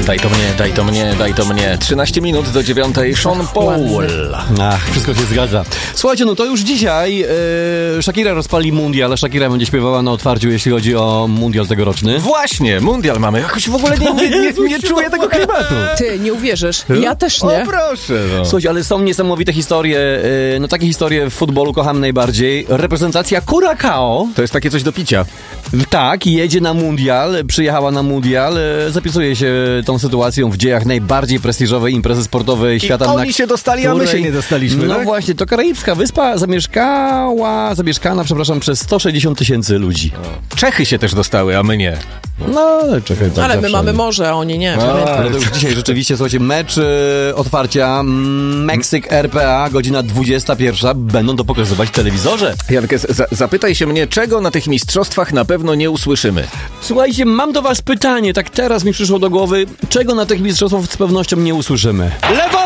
Daj to mnie. 13 minut do 9. Sean Paul. Ach, wszystko się zgadza. Słuchajcie, no to już dzisiaj Shakira rozpali mundial. Shakira będzie śpiewała na otwarciu, jeśli chodzi o mundial tegoroczny. Właśnie, mundial mamy. Jakoś w ogóle nie czuję tego klimatu. Ty, nie uwierzysz. Ja też nie. O proszę. No. Słuchajcie, ale są niesamowite historie. No takie historie w futbolu kocham najbardziej. Reprezentacja Curaçao. To jest takie coś do picia. Tak, jedzie na mundial, przyjechała na mundial, zapisuje się tą sytuacją w dziejach najbardziej prestiżowej imprezy sportowej świata. Oni się dostali, a my się nie dostaliśmy. No tak? właśnie, to karaibska wyspa zamieszkana przez 160 000 ludzi. Czechy się też dostały, a my nie. No, ale czekaj. Tak Ale my zawsze. mamy morze, a oni nie. Ale to już dzisiaj rzeczywiście, słuchajcie, mecz otwarcia Meksyk RPA, godzina 21. Będą to pokazywać w telewizorze. Janek, zapytaj się mnie, czego na tych mistrzostwach na pewno nie usłyszymy. Słuchajcie, mam do was pytanie, tak teraz mi przyszło do głowy, czego na tych mistrzostwach z pewnością nie usłyszymy. Lewo!